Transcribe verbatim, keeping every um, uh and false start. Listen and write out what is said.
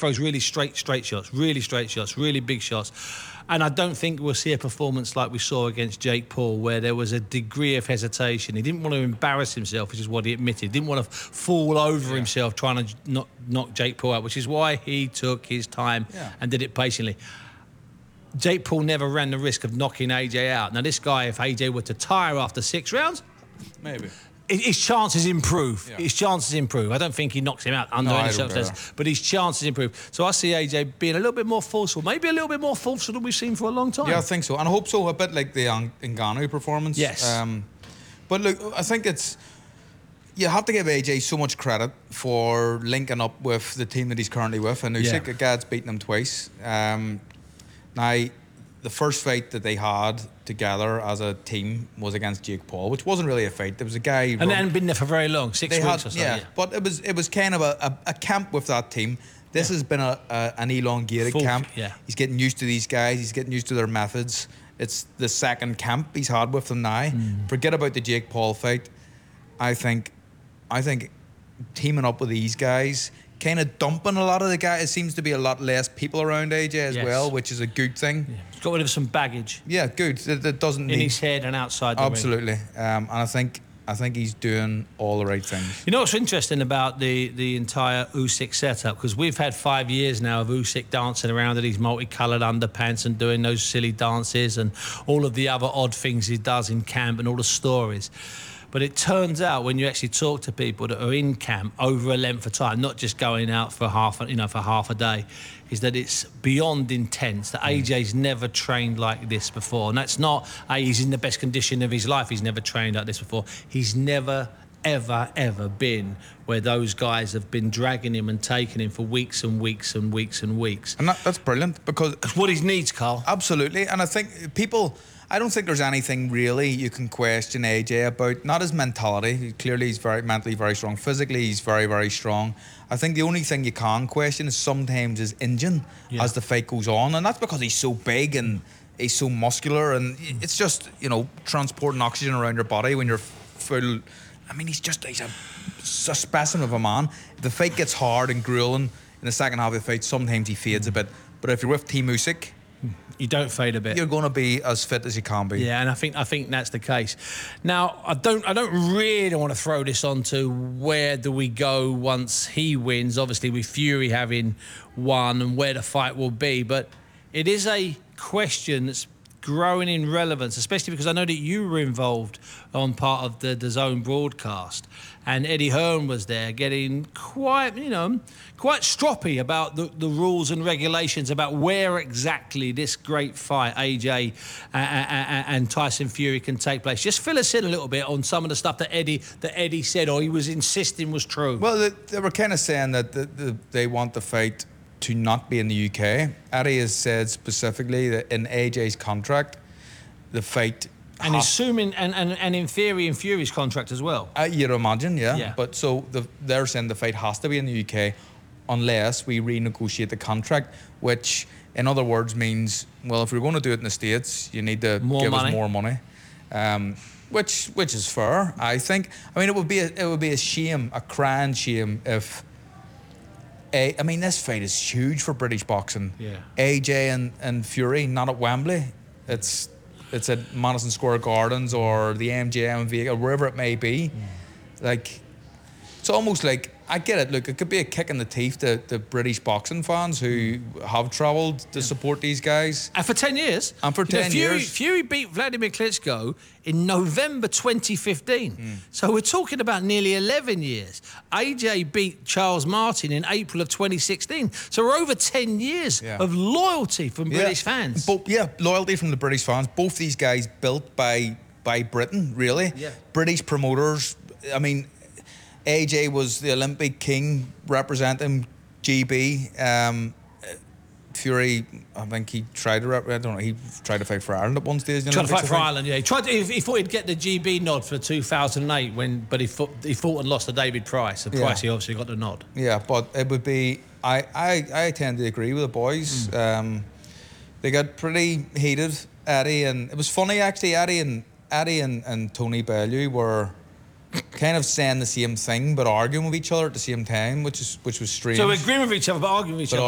throws really straight, straight shots, really straight shots, really big shots. And I don't think we'll see a performance like we saw against Jake Paul, where there was a degree of hesitation. He didn't want to embarrass himself, which is what he admitted. He didn't want to fall over yeah. himself trying to knock, knock Jake Paul out, which is why he took his time yeah. and did it patiently. Jake Paul never ran the risk of knocking A J out. Now, this guy, if A J were to tire after six rounds... Maybe. His chances improve. Yeah. His chances improve. I don't think he knocks him out under no, any circumstances, but his chances improve. So I see A J being a little bit more forceful, maybe a little bit more forceful than we've seen for a long time. Yeah, I think so. And I hope so, a bit like the Ngannou performance. Yes. Um, but look, I think it's... You have to give A J so much credit for linking up with the team that he's currently with. And Usyk, yeah. Gad's beaten him twice. Um, now... The first fight that they had together as a team was against Jake Paul, which wasn't really a fight. There was a guy... And they hadn't been there for very long, six weeks had, or so. Yeah, yeah, but it was it was kind of a, a, a camp with that team. This yeah. has been a, a an elongated Full, camp. Yeah. He's getting used to these guys. He's getting used to their methods. It's the second camp he's had with them now. Mm. Forget about the Jake Paul fight. I think, I think teaming up with these guys... kind of dumping a lot of the guys. It seems to be a lot less people around A J as yes. well, which is a good thing. Yeah. He's got rid of some baggage. Yeah, good. That, that doesn't in need... his head and outside the Absolutely. ring. Um, and I think I think he's doing all the right things. You know what's interesting about the, the entire Usyk setup? Because we've had five years now of Usyk dancing around in these multicoloured underpants and doing those silly dances and all of the other odd things he does in camp and all the stories. But it turns out when you actually talk to people that are in camp over a length of time, not just going out for half, you know, for half a day, is that it's beyond intense. That A J's never trained like this before, and that's not hey, he's in the best condition of his life. He's never trained like this before. He's never, ever, ever been where those guys have been dragging him and taking him for weeks and weeks and weeks and weeks. And that, that's brilliant because it's what he needs, Carl. Absolutely, and I think people. I don't think there's anything really you can question A J about. Not his mentality. Clearly, he's very mentally very strong. Physically, he's very, very strong. I think the only thing you can question is sometimes his engine yeah. as the fight goes on, and that's because he's so big and he's so muscular, and it's just, you know, transporting oxygen around your body when you're full. I mean, he's just he's a, a specimen of a man. If the fight gets hard and grueling in the second half of the fight, sometimes he fades a bit. But if you're with Team Usyk, you don't fade a bit. You're going to be as fit as you can be. Yeah, and I think I think that's the case. Now, I don't I don't really want to throw this on to where do we go once he wins. Obviously, with Fury having won and where the fight will be, but it is a question that's growing in relevance, especially because I know that you were involved on part of the, the DAZN broadcast, and Eddie Hearn was there getting quite, you know, quite stroppy about the, the rules and regulations about where exactly this great fight, A J and, and Tyson Fury, can take place. Just fill us in a little bit on some of the stuff that Eddie that Eddie said or he was insisting was true. Well, they, they were kind of saying that the, the, they want the fight to not be in the U K. Eddie has said specifically that in A J's contract, the fight... And assuming, and, and, and in theory, in Fury's contract as well. Uh, you'd imagine, yeah. yeah. But so the, they're saying the fight has to be in the U K unless we renegotiate the contract, which in other words means, well, if we're going to do it in the States, you need to more give money. us more money. Um, which which is fair, I think. I mean, it would be a, it would be a shame, a crying shame if... A, I mean, this fight is huge for British boxing. Yeah. A J and, and Fury, not at Wembley. It's it's at Madison Square Gardens or the M G M or wherever it may be. Mm. Like, it's almost like, I get it, look, it could be a kick in the teeth to the British boxing fans who have travelled to support these guys. And for ten years. And for ten know, Fury, years. Fury beat Vladimir Klitschko in November twenty fifteen. Mm. So we're talking about nearly eleven years. A J beat Charles Martin in April of twenty sixteen. So we're over ten years yeah. of loyalty from yeah. British fans. But yeah, loyalty from the British fans. Both these guys built by, by Britain, really. Yeah. British promoters. I mean... A J was the Olympic king representing G B. Um, Fury, I think he tried to rep- I don't know. He tried to fight for Ireland at one stage. Tried to fight for Ireland, yeah. He tried. To, he, he thought he'd get the G B nod for two thousand eight, when, but he fought, he fought and lost to David Price. And Price, yeah. he obviously got the nod. Yeah, but it would be. I, I, I tend to agree with the boys. Mm. Um, they got pretty heated. Eddie and it was funny actually. Eddie and Eddie and, and Tony Bellew were kind of saying the same thing but arguing with each other at the same time, which is which was strange. So agreeing with each other but arguing with each but other.